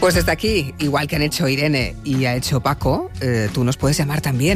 Pues desde aquí, igual que han hecho Irene y ha hecho Paco, tú nos puedes llamar también,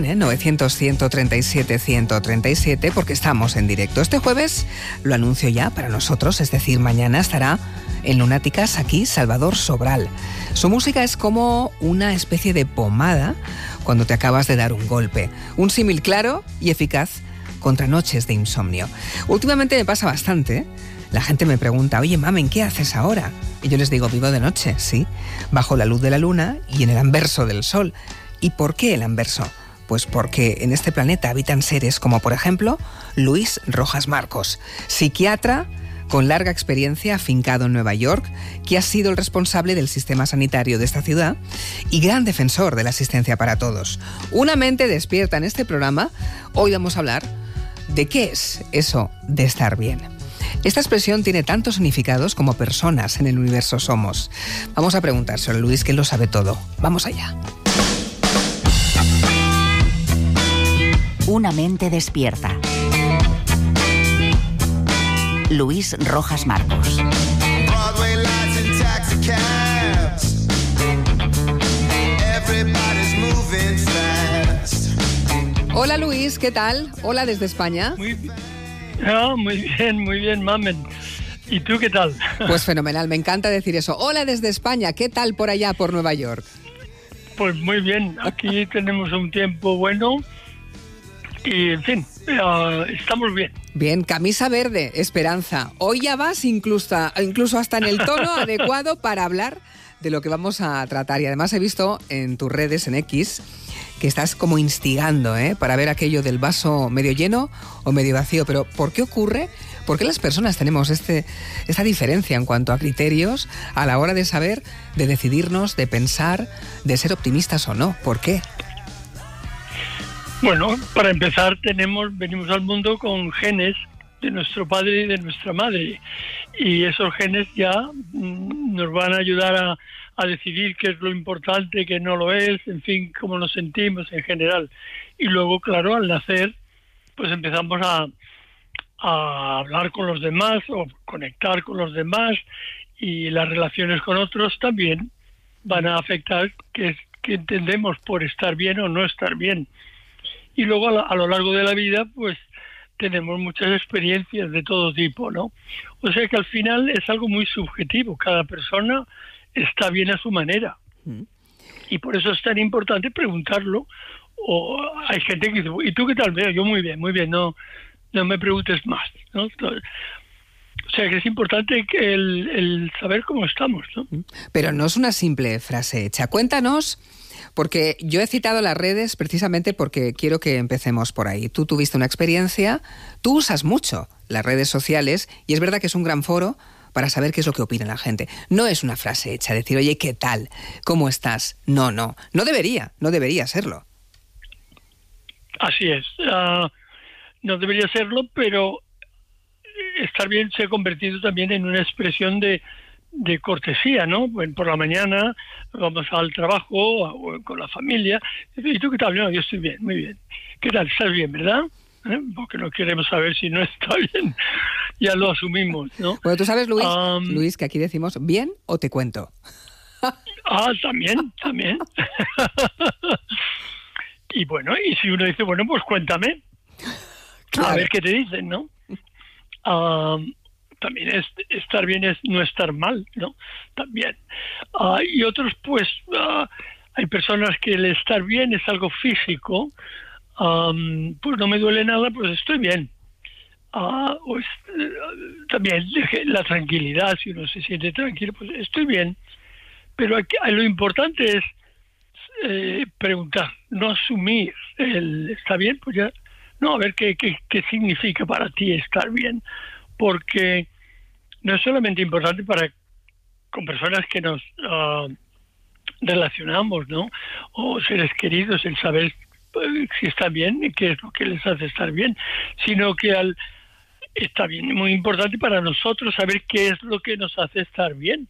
900-137-137, porque estamos en directo. Este jueves lo anuncio ya para nosotros, es decir, mañana estará en Lunáticas aquí Salvador Sobral. Su música es como una especie de pomada cuando te acabas de dar un golpe. Un símil claro y eficaz contra noches de insomnio. Últimamente me pasa bastante. La gente me pregunta, oye, mamen, ¿qué haces ahora? Y yo les digo, vivo de noche, sí, bajo la luz de la luna y en el anverso del sol. ¿Y por qué el anverso? Pues porque en este planeta habitan seres como, por ejemplo, Luis Rojas Marcos, psiquiatra con larga experiencia afincado en Nueva York, que ha sido el responsable del sistema sanitario de esta ciudad y gran defensor de la asistencia para todos. Una mente despierta en este programa. Hoy vamos a hablar de qué es eso de estar bien. Esta expresión tiene tantos significados como personas en el universo somos. Vamos a preguntárselo a Luis, que lo sabe todo. Vamos allá. Una mente despierta. Luis Rojas Marcos. Hola Luis, ¿qué tal? Hola desde España. Muy bien, mamen. ¿Y tú qué tal? Pues fenomenal, me encanta decir eso. Hola desde España, ¿qué tal por allá, por Nueva York? Pues muy bien, aquí tenemos un tiempo bueno y, en fin, estamos bien. Bien, camisa verde, esperanza. Hoy ya vas incluso hasta en el tono adecuado para hablar de lo que vamos a tratar. Y además he visto en tus redes, en X, que estás como instigando, para ver aquello del vaso medio lleno o medio vacío. Pero ¿por qué ocurre? ¿Por qué las personas tenemos esta diferencia en cuanto a criterios a la hora de saber, de decidirnos, de pensar, de ser optimistas o no? ¿Por qué? Bueno, para empezar venimos al mundo con genes de nuestro padre y de nuestra madre. Y esos genes ya nos van a ayudar a decidir qué es lo importante, qué no lo es, en fin, cómo nos sentimos en general. Y luego, claro, al nacer, pues empezamos a hablar con los demás o conectar con los demás, y las relaciones con otros también van a afectar qué entendemos por estar bien o no estar bien. Y luego a lo largo de la vida, pues tenemos muchas experiencias de todo tipo, ¿no? O sea que al final es algo muy subjetivo. Cada persona está bien a su manera. Y por eso es tan importante preguntarlo. O hay gente que dice, ¿y tú qué tal? Yo muy bien, no me preguntes más, ¿no? O sea que es importante que el saber cómo estamos, ¿no? Pero no es una simple frase hecha. Cuéntanos, porque yo he citado las redes precisamente porque quiero que empecemos por ahí. Tú tuviste una experiencia, tú usas mucho las redes sociales y es verdad que es un gran foro para saber qué es lo que opina la gente. No es una frase hecha, decir, oye, ¿qué tal? ¿Cómo estás? No debería serlo. Así es. No debería serlo, pero estar bien se ha convertido también en una expresión de cortesía, ¿no? Bueno, por la mañana vamos al trabajo o con la familia. ¿Y tú qué tal? No, yo estoy bien, muy bien. ¿Qué tal? ¿Estás bien, verdad? Porque no queremos saber si no está bien. Ya lo asumimos, ¿no? Bueno, tú sabes, Luis, que aquí decimos ¿bien o te cuento? También. Y bueno, y si uno dice, bueno, pues cuéntame. Claro. A ver qué te dicen, ¿no? También estar bien es no estar mal, ¿no? También. Y otros, pues, hay personas que el estar bien es algo físico. Pues no me duele nada, pues estoy bien. También la tranquilidad, si uno se siente tranquilo, pues estoy bien. Pero aquí, lo importante es preguntar, no asumir el está bien, pues ya, no, a ver qué significa para ti estar bien. Porque no es solamente importante con personas que nos relacionamos, ¿no? O seres queridos, el saber si están bien y qué es lo que les hace estar bien, sino que está bien, muy importante para nosotros saber qué es lo que nos hace estar bien.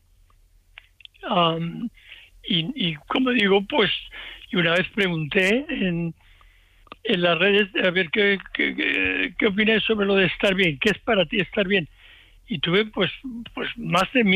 Y como digo, pues, y una vez pregunté en las redes a ver qué opináis sobre lo de estar bien, qué es para ti estar bien, y tuve pues más de